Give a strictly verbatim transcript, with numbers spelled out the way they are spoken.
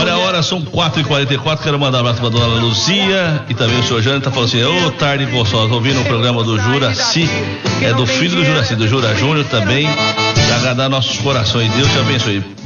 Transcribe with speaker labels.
Speaker 1: Olha a hora, são quatro e quarenta e quatro, quero mandar um abraço pra dona Luzia e também o senhor Jânio, tá falando assim, ô, tarde gostosa, ouvindo o programa do Juraci, é do filho do Juraci, do Jura Júnior também, pra agradar nossos corações, Deus te abençoe.